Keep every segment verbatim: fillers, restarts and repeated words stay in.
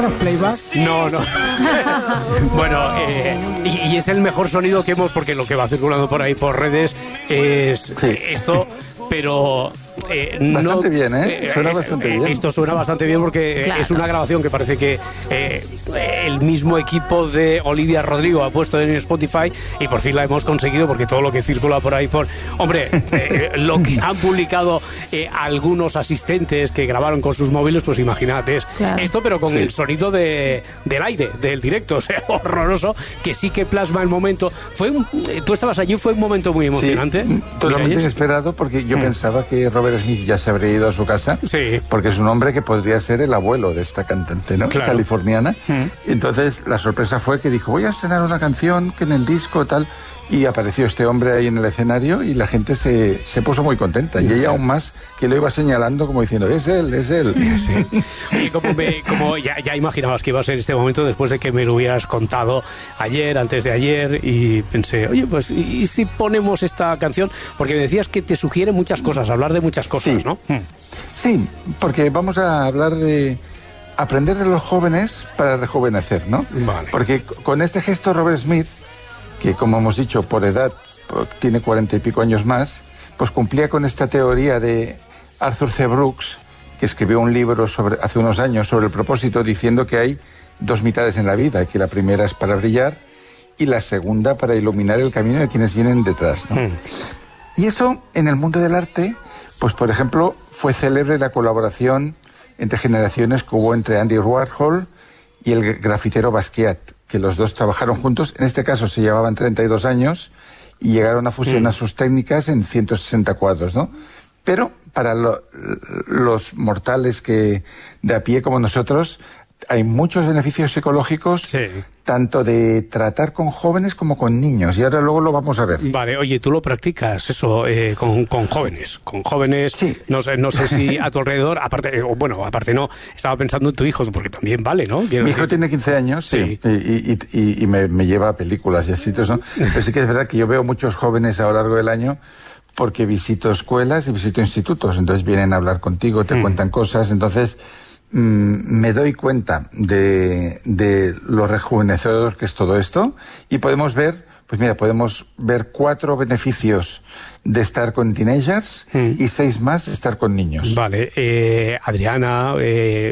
menos playback. No, no. Bueno, eh, y, y es el mejor sonido que hemos, porque lo que va circulando por ahí por redes es sí. esto, pero... Eh, bastante no, bien, ¿eh? Suena eh, bastante eh, bien. Esto suena bastante bien porque claro. es una grabación que parece que eh, el mismo equipo de Olivia Rodrigo ha puesto en Spotify y por fin la hemos conseguido, porque todo lo que circula por ahí por... Hombre, eh, lo que han publicado eh, algunos asistentes que grabaron con sus móviles, pues imagínate, es claro. esto, pero con sí. el sonido de, del aire, del directo, o sea, horroroso, que sí que plasma el momento. Fue un, tú estabas allí, fue un momento muy emocionante. Sí, totalmente inesperado, porque yo mm. pensaba que Robert Smith ya se habría ido a su casa, sí. porque es un hombre que podría ser el abuelo de esta cantante, ¿no? Claro. Californiana. Mm. Entonces la sorpresa fue que dijo, voy a estrenar una canción que en el disco tal, y apareció este hombre ahí en el escenario y la gente se, se puso muy contenta, y ella sí. aún más, que lo iba señalando como diciendo, es él, es él. Sí. Oye, como, me, como ya, ya imaginabas que iba a ser este momento después de que me lo hubieras contado ayer, antes de ayer, y pensé, oye, pues, ¿y si ponemos esta canción? Porque me decías que te sugiere muchas cosas, hablar de muchas cosas, sí. ¿no? Sí, porque vamos a hablar de aprender de los jóvenes para rejuvenecer, ¿no? Vale. Porque con este gesto Robert Smith, que como hemos dicho, por edad tiene cuarenta y pico años más, pues cumplía con esta teoría de Arthur C. Brooks, que escribió un libro sobre, hace unos años sobre el propósito, diciendo que hay dos mitades en la vida, que la primera es para brillar y la segunda para iluminar el camino de quienes vienen detrás, ¿no? Mm. Y eso, en el mundo del arte, pues por ejemplo, fue célebre la colaboración entre generaciones que hubo entre Andy Warhol y el grafitero Basquiat, que los dos trabajaron juntos. En este caso se llevaban treinta y dos años y llegaron a fusionar mm. sus técnicas en ciento sesenta cuadros, ¿no? Pero para lo, los mortales que de a pie como nosotros, hay muchos beneficios psicológicos, sí. tanto de tratar con jóvenes como con niños, y ahora luego lo vamos a ver. Vale, oye, tú lo practicas eso eh, con, con jóvenes, con jóvenes, sí. no sé, no sé si a tu alrededor, aparte, o bueno, aparte no, estaba pensando en tu hijo, porque también vale, ¿no? Quiero Mi hijo decir... tiene quince años, sí, sí. y, y, y, y me, me lleva a películas y a sitios, ¿no? Pero sí que es verdad que yo veo muchos jóvenes a lo largo del año, porque visito escuelas y visito institutos, entonces vienen a hablar contigo, te mm. cuentan cosas, entonces... me doy cuenta de, de lo rejuvenecedor que es todo esto, y podemos ver, pues mira, podemos ver cuatro beneficios de estar con teenagers mm. y seis más de estar con niños. Vale, eh, Adriana, eh,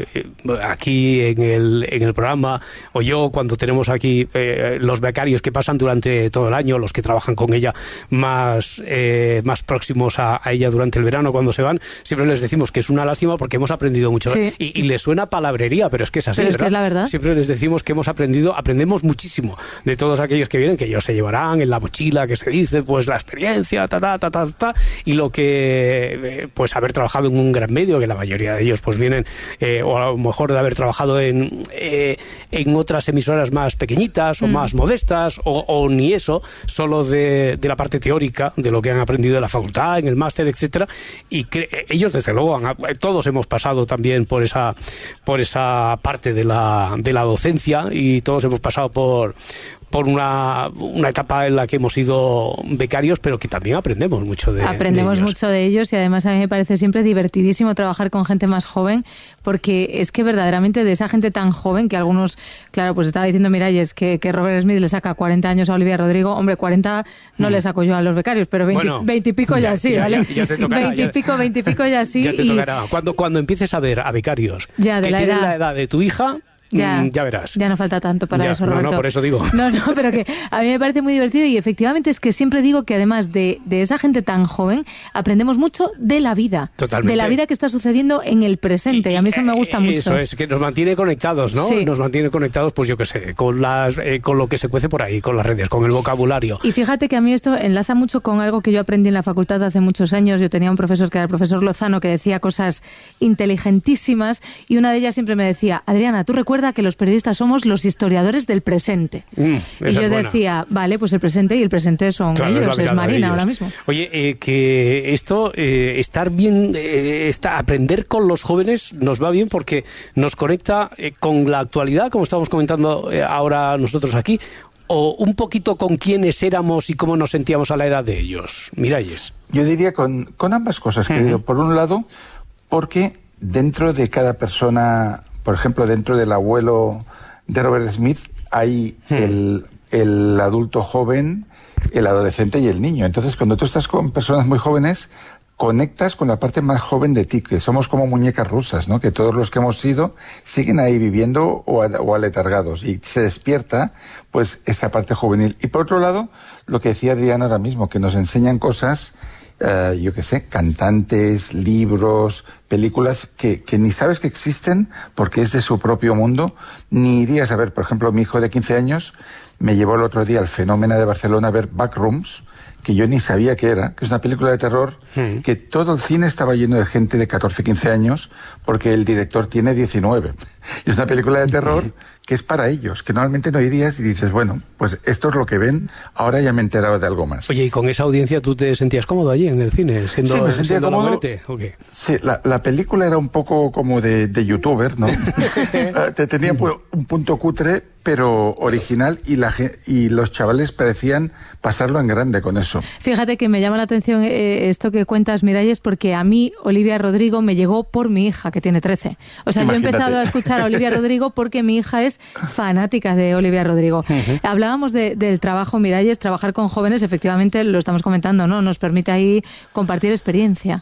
aquí en el, en el programa, o yo cuando tenemos aquí eh, los becarios que pasan durante todo el año, los que trabajan con ella más, eh, más próximos a, a ella durante el verano cuando se van, siempre les decimos que es una lástima porque hemos aprendido mucho. Sí. Y, y les suena palabrería, pero es que es así, pero es ¿verdad? Que es la verdad. Siempre les decimos que hemos aprendido, aprendemos muchísimo de todos aquellos que vienen, que ellos se llevarán en la mochila, que se dice, pues la experiencia, ta, ta, ta, ta, ta, y lo que, pues haber trabajado en un gran medio, que la mayoría de ellos pues vienen, eh, o a lo mejor de haber trabajado en, eh, en otras emisoras más pequeñitas o mm. más modestas, o, o ni eso, solo de, de la parte teórica, de lo que han aprendido en la facultad, en el máster, etcétera, y que ellos desde luego, han, todos hemos pasado también por esa, por esa parte de la, de la docencia, y todos hemos pasado por por una, una etapa en la que hemos sido becarios, pero que también aprendemos mucho de, aprendemos de ellos. mucho de ellos, y además a mí me parece siempre divertidísimo trabajar con gente más joven, porque es que verdaderamente de esa gente tan joven, que algunos, claro, pues estaba diciendo Miralles que, que Robert Smith le saca cuarenta años a Olivia Rodrigo, hombre, cuarenta no mm. le saco yo a los becarios, pero veinte y pico ya, ya sí, ya, ¿vale? Ya, ya te tocará, veinte y pico, veinte y pico ya sí. Ya te y... tocará. Cuando, cuando empieces a ver a becarios ya, de que la tienen edad. la edad de tu hija, Ya, ya verás. Ya no falta tanto para ya, eso, Roberto. No, no, por eso digo. No, no, pero que a mí me parece muy divertido, y efectivamente es que siempre digo que además de, de esa gente tan joven, aprendemos mucho de la vida. Totalmente. De la vida que está sucediendo en el presente, y, y a mí eso me gusta mucho. Eso es, que nos mantiene conectados, ¿no? Sí. Nos mantiene conectados, pues yo qué sé, con, las, eh, con lo que se cuece por ahí, con las redes, con el vocabulario. Y fíjate que a mí esto enlaza mucho con algo que yo aprendí en la facultad hace muchos años. Yo tenía un profesor que era el profesor Lozano, que decía cosas inteligentísimas, y una de ellas siempre me decía: Adriana, tú recuerda que los periodistas somos los historiadores del presente. Mm, y yo decía, vale, pues el presente, y el presente son claro, ellos, es, es Marina ahora mismo. Oye, eh, que esto, eh, estar bien, eh, está, aprender con los jóvenes nos va bien porque nos conecta eh, con la actualidad, como estamos comentando eh, ahora nosotros aquí, o un poquito con quiénes éramos y cómo nos sentíamos a la edad de ellos. Miralles. Yo diría con, con ambas cosas, querido. Uh-huh. Por un lado, porque dentro de cada persona por ejemplo, dentro del abuelo de Robert Smith hay hmm. el, el adulto joven, el adolescente y el niño. Entonces, cuando tú estás con personas muy jóvenes, conectas con la parte más joven de ti, que somos como muñecas rusas, ¿no? Que todos los que hemos sido siguen ahí viviendo o, a, o aletargados, y se despierta pues esa parte juvenil. Y por otro lado, lo que decía Adriana ahora mismo, que nos enseñan cosas, uh, yo qué sé, cantantes, libros, películas que, que ni sabes que existen porque es de su propio mundo, ni irías a ver. Por ejemplo, mi hijo de quince años me llevó el otro día al Fenómeno de Barcelona a ver Backrooms, que yo ni sabía qué era, que es una película de terror, mm. que todo el cine estaba lleno de gente de catorce, quince años, porque el director tiene diecinueve. Y es una película de terror que es para ellos, que normalmente no irías y dices, bueno, pues esto es lo que ven, ahora ya me he enterado de algo más. Oye, ¿y con esa audiencia tú te sentías cómodo allí en el cine, siendo, sí, me sentía siendo cómodo. Novelete? Okay. Sí, la, la película era un poco como de, de youtuber, ¿no? Te tenía un punto cutre, pero original, y, la, y los chavales parecían pasarlo en grande con eso. Fíjate que me llama la atención eh, esto que cuentas, Miralles, porque a mí Olivia Rodrigo me llegó por mi hija, que tiene trece. O sea, Imagínate. Yo he empezado a escuchar a Olivia Rodrigo porque mi hija es fanática de Olivia Rodrigo. Uh-huh. Hablábamos de, del trabajo, Miralles, trabajar con jóvenes, efectivamente, lo estamos comentando, ¿no? Nos permite ahí compartir experiencia.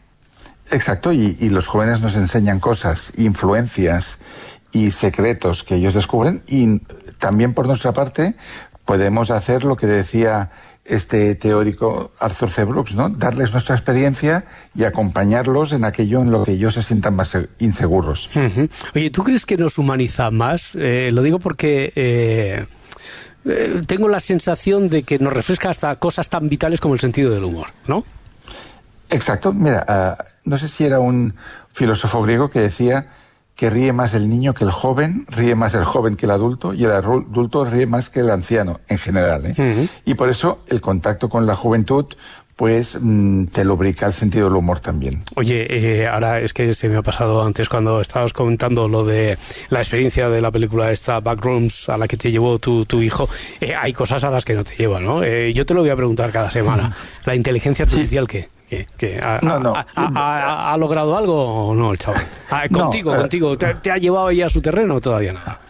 Exacto, y, y los jóvenes nos enseñan cosas, influencias y secretos que ellos descubren, y también por nuestra parte podemos hacer lo que decía este teórico Arthur C. Brooks, ¿no? Darles nuestra experiencia y acompañarlos en aquello en lo que ellos se sientan más inseguros. Uh-huh. Oye, ¿tú crees que nos humaniza más? Eh, lo digo porque eh, eh, tengo la sensación de que nos refresca hasta cosas tan vitales como el sentido del humor, ¿no? Exacto. Mira, uh, no sé si era un filósofo griego que decía que ríe más el niño que el joven, ríe más el joven que el adulto, y el adulto ríe más que el anciano, en general, ¿eh? Uh-huh. Y por eso el contacto con la juventud, pues, mmm, te lubrica el sentido del humor también. Oye, eh, ahora es que se me ha pasado antes cuando estabas comentando lo de la experiencia de la película esta, Backrooms, a la que te llevó tu, tu hijo. Eh, hay cosas a las que no te llevan, ¿no? Eh, yo te lo voy a preguntar cada semana. ¿La inteligencia artificial sí. qué? ¿Qué, qué? ¿Ha, no, no. Ha, ha, ha, ¿Ha logrado algo o no el chaval? Ah, contigo, no, contigo. ¿Te, ¿Te ha llevado ya a su terreno o todavía nada?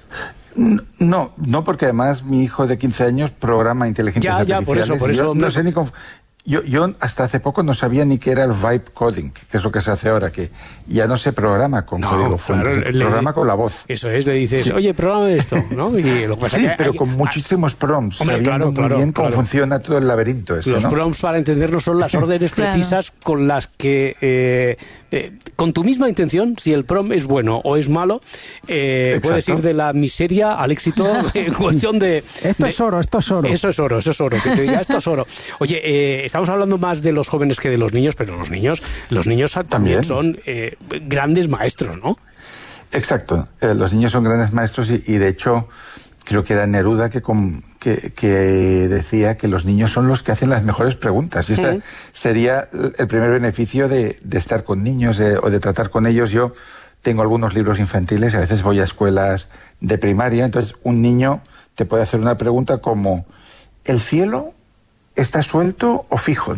No, no, porque además mi hijo de quince años programa inteligencia ya, artificial. Ya, por eso, por eso. No sé ni cómo... Yo, yo hasta hace poco no sabía ni qué era el vibe coding, que es lo que se hace ahora, que ya no se programa con no, código fuente, claro, se le, programa con la voz. Eso es, le dices, sí. Oye, programa esto, ¿no? Y lo que pasa sí, que pero hay, con muchísimos prompts, hombre, sabiendo claro, muy claro, bien cómo claro. funciona todo el laberinto ese, Los ¿no? prompts, para entenderlo, son las órdenes claro. precisas con las que, eh, eh, con tu misma intención, si el prompt es bueno o es malo, eh, puedes ir de la miseria al éxito en cuestión de... Esto de, es oro, esto es oro. Eso es oro, eso es oro, que te diga, esto es oro. Oye, eh, estamos hablando más de los jóvenes que de los niños, pero los niños los niños también, también. son eh, grandes maestros, ¿no? Exacto, eh, los niños son grandes maestros y, y de hecho creo que era Neruda que, com, que, que decía que los niños son los que hacen las mejores preguntas, y este sí. sería el primer beneficio de, de estar con niños eh, o de tratar con ellos. Yo tengo algunos libros infantiles, a veces voy a escuelas de primaria, entonces un niño te puede hacer una pregunta como ¿el cielo está suelto o fijo?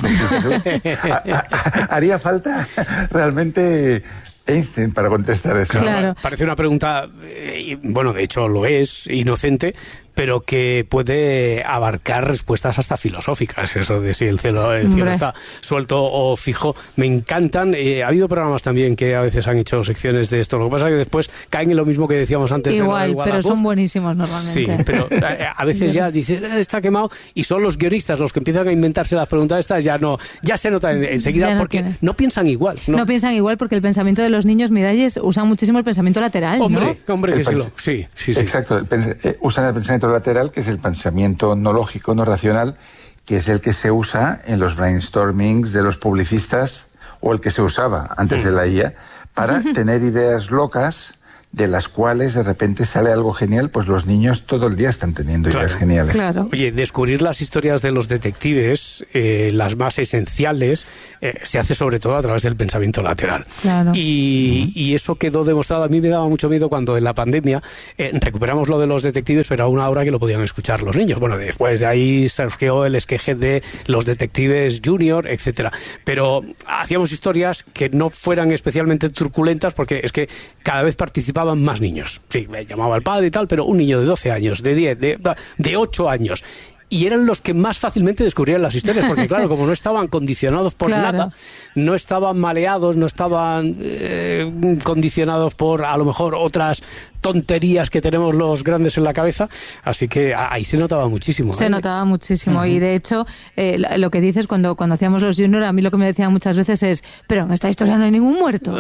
Haría falta realmente Einstein para contestar eso. Claro. Parece una pregunta, eh, bueno, de hecho lo es, inocente, pero que puede abarcar respuestas hasta filosóficas. Eso de si el cielo, el cielo está suelto o fijo, me encantan. Eh, ha habido programas también que a veces han hecho secciones de esto. Lo que pasa es que después caen en lo mismo que decíamos antes. Igual, de pero son buenísimos normalmente. Sí, pero a, a veces ya dices, eh, está quemado, y son los guionistas los que empiezan a inventarse las preguntas estas, ya no, ya se nota enseguida, no porque tiene. no piensan igual. No. no piensan igual porque el pensamiento de los niños, Miralles, usan muchísimo el pensamiento lateral, hombre, ¿no? Hombre, que sí, lo, sí, sí, sí. Exacto, el pens- eh, usan el pensamiento lateral, que es el pensamiento no lógico, no racional, que es el que se usa en los brainstormings de los publicistas, o el que se usaba antes de la I A, para tener ideas locas de las cuales de repente sale algo genial. Pues los niños todo el día están teniendo claro, ideas geniales. Claro. Oye, descubrir las historias de los detectives, eh, las más esenciales, eh, se hace sobre todo a través del pensamiento lateral. Claro. Y, uh-huh. y eso quedó demostrado. A mí me daba mucho miedo cuando en la pandemia eh, recuperamos lo de los detectives, pero a una hora que lo podían escuchar los niños. Bueno, después de ahí surgió el esqueje de los detectives junior, etcétera. Pero hacíamos historias que no fueran especialmente truculentas, porque es que cada vez participaban tocaban más niños. Sí, me llamaba el padre y tal, pero un niño de doce años, de diez, de, de ocho años. Y eran los que más fácilmente descubrían las historias, porque claro, como no estaban condicionados por claro. nada, no estaban maleados, no estaban eh, condicionados por a lo mejor otras tonterías que tenemos los grandes en la cabeza, así que ahí se notaba muchísimo. Se ¿eh? notaba muchísimo, uh-huh. y de hecho, eh, lo que dices, cuando, cuando hacíamos los juniors, a mí lo que me decían muchas veces es, pero en esta historia no hay ningún muerto.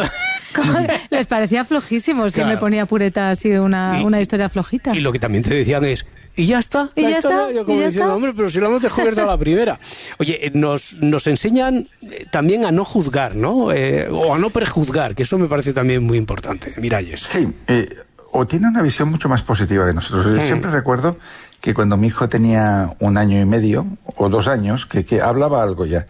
Les parecía flojísimo si claro. me ponía pureta así una, y, una historia flojita. Y lo que también te decían es, ¿y ya está? ¿Y ya está? Yo como ¿Y ya diciendo, está? hombre, pero si lo hemos descubierto a la primera. Oye, nos, nos enseñan también a no juzgar, ¿no? Eh, o a no prejuzgar, que eso me parece también muy importante. Miralles. Sí, eh, o tiene una visión mucho más positiva que nosotros. Yo mm. siempre recuerdo que cuando mi hijo tenía un año y medio, o dos años, que, que hablaba algo ya,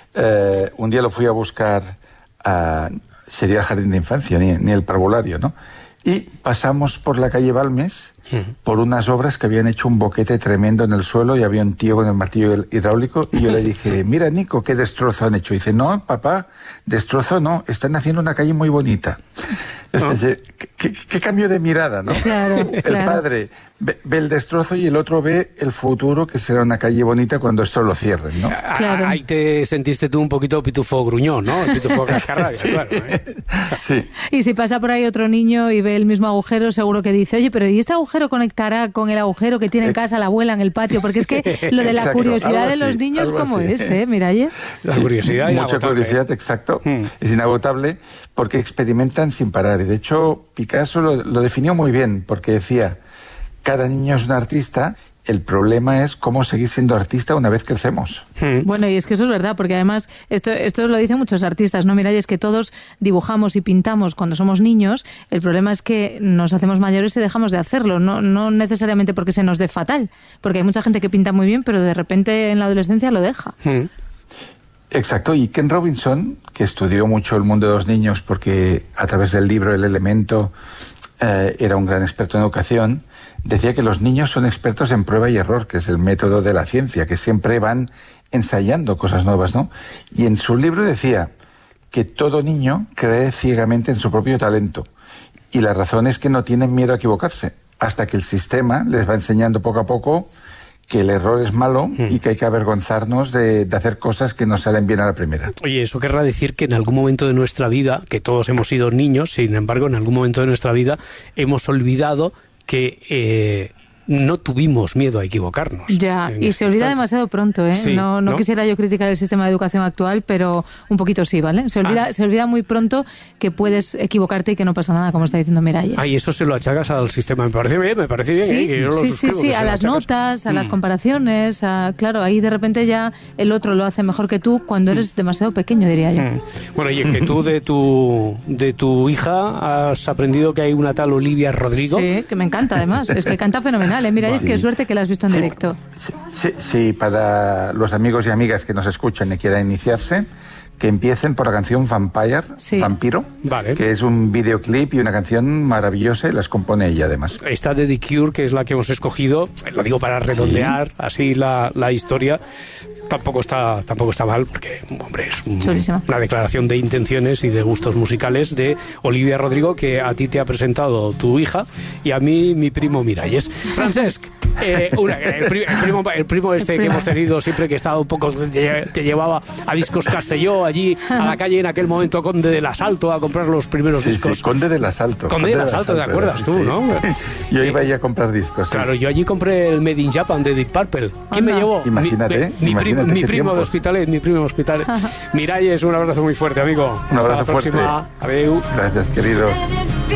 eh, un día lo fui a buscar a... sería el jardín de infancia, ni, ni el parvulario, ¿no? Y pasamos por la calle Balmes, uh-huh. por unas obras que habían hecho un boquete tremendo en el suelo y había un tío con el martillo hidráulico y yo le dije, mira Nico, qué destrozo han hecho. Y dice, no, papá, destrozo no, están haciendo una calle muy bonita. Entonces, ¿no? ¿qué, qué, qué cambio de mirada, ¿no? Claro, el claro. padre ve, ve el destrozo y el otro ve el futuro, que será una calle bonita cuando esto lo cierren, ¿no? Claro. Ahí te sentiste tú un poquito pitufo gruñón, ¿no? Pitufo cascarrabia, claro. ¿eh? Sí. Y si pasa por ahí otro niño y ve el mismo agujero, seguro que dice, oye, pero ¿y este agujero conectará con el agujero que tiene en casa la abuela en el patio? Porque es que lo de la exacto, curiosidad de los así, niños, ¿cómo así. es, eh, Miralles? La curiosidad Mucha inagotable. curiosidad, exacto. Hmm. Es inagotable porque experimentan sin parar. Y de hecho, Picasso lo, lo definió muy bien, porque decía, cada niño es un artista, el problema es cómo seguir siendo artista una vez crecemos. Hmm. Bueno, y es que eso es verdad, porque además, esto, esto lo dicen muchos artistas, ¿no? Miralles, que todos dibujamos y pintamos cuando somos niños, el problema es que nos hacemos mayores y dejamos de hacerlo, no, no necesariamente porque se nos dé fatal, porque hay mucha gente que pinta muy bien, pero de repente en la adolescencia lo deja. Hmm. Exacto, y Ken Robinson, que estudió mucho el mundo de los niños porque a través del libro El Elemento eh, era un gran experto en educación, decía que los niños son expertos en prueba y error, que es el método de la ciencia, que siempre van ensayando cosas nuevas, ¿no? Y en su libro decía que todo niño cree ciegamente en su propio talento, y la razón es que no tienen miedo a equivocarse, hasta que el sistema les va enseñando poco a poco que el error es malo mm. y que hay que avergonzarnos de, de hacer cosas que no salen bien a la primera. Oye, eso querrá decir que en algún momento de nuestra vida, que todos hemos sido niños, sin embargo, en algún momento de nuestra vida hemos olvidado que eh, no tuvimos miedo a equivocarnos. Ya, y este se olvida instante. demasiado pronto, ¿eh? Sí, no, no, ¿no? quisiera yo criticar el sistema de educación actual, pero un poquito sí, ¿vale? Se olvida, ah. se olvida muy pronto que puedes equivocarte y que no pasa nada, como está diciendo Miralles. Ah, y eso se lo achacas al sistema. Me parece bien, me parece bien. Sí, ¿eh? Que yo lo sí, suscribo, sí, sí, que a se lo las achacas. notas, a mm. las comparaciones, a, claro, ahí de repente ya el otro lo hace mejor que tú cuando eres demasiado pequeño, diría yo. Mm. Bueno, y que tú de tu, de tu hija has aprendido que hay una tal Olivia Rodrigo. Sí, que me encanta además, es que canta fenomenal, ¿eh? Miralles, Sí. qué suerte que la has visto en Sí. directo. Sí, sí, sí, para los amigos y amigas que nos escuchan y quieran iniciarse, que empiecen por la canción Vampire, Sí. Vampiro, Vale. que es un videoclip y una canción maravillosa y las compone ella además. Esta de The Cure, que es la que hemos escogido, lo digo para redondear sí. así la, la historia, tampoco está tampoco está mal, porque, hombre, es un, una declaración de intenciones y de gustos musicales de Olivia Rodrigo, que a ti te ha presentado tu hija y a mí mi primo Miralles. Francesc, eh, una, el, pri, el, primo, el primo este el primo. que hemos tenido siempre, que estaba un poco, te, te llevaba a Discos Castelló, allí a la calle en aquel momento Conde del Asalto a comprar los primeros sí, discos. Sí, Conde del Asalto. Conde, Conde del Asalto, ¿te acuerdas sí, tú, sí. no? Yo iba allí a comprar discos. Sí. Claro, yo allí compré el Made in Japan de Deep Purple. ¿Quién Anda. me llevó? Imagínate, mi, mi, imagínate mi, mi primo tiempos. de Hospitalet, mi primo de Hospitalet. Miralles, un abrazo muy fuerte, amigo. Un Hasta abrazo la próxima. fuerte. Adeu. Gracias, querido.